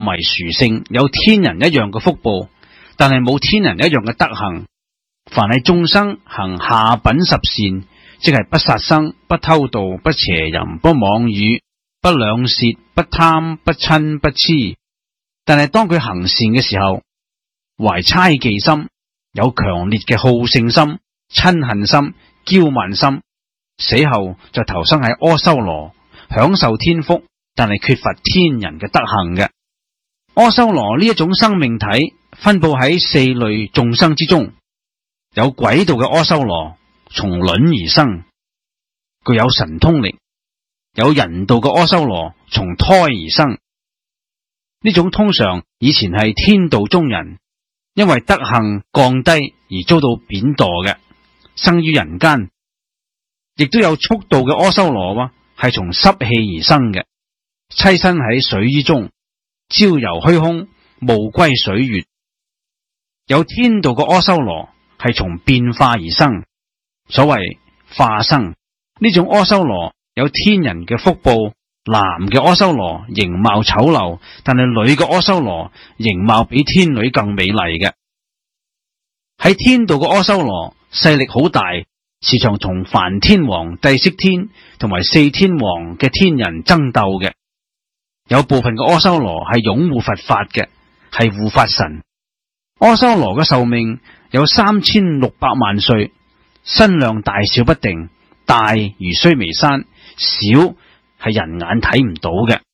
為殊勝，有天人一樣嘅福報，但係冇天人一樣嘅德行。凡係眾生行下品十善，即係不殺生、不偷盜、不邪淫、不妄語、不兩舌、不貪、不嗔、不癡。但係當佢行善嘅時候，懷猜忌心，有強烈嘅好勝心、嗔恨心、驕慢心，死後就投生喺阿修羅，享受天福，但係缺乏天人嘅德行嘅。阿修羅呢一種生命體分布喺四類眾生之中，有軌道嘅阿修羅從卵而生，具有神通力；有人道嘅阿修羅從胎而生。呢種通常以前係天道中人，因為德行降低而遭到貶墮嘅，生於人間。亦都有速道嘅阿修羅係從濕氣而生嘅，棲身喺水之中，朝遊虛空，無歸水月。有天道嘅阿修羅係從變化而生，所謂化生。呢種阿修羅有天人嘅福報，男嘅阿修羅形貌醜陋，但係女嘅阿修羅形貌比天女更美麗嘅。喺天道嘅阿修羅勢力好大，時常同梵天王、帝釋天同埋四天王嘅天人爭鬥嘅。有部分嘅阿修羅係擁護佛法嘅，係護法神。阿修羅嘅壽命有3600萬歲，身量大小不定，大如須彌山，小係人眼睇唔到嘅。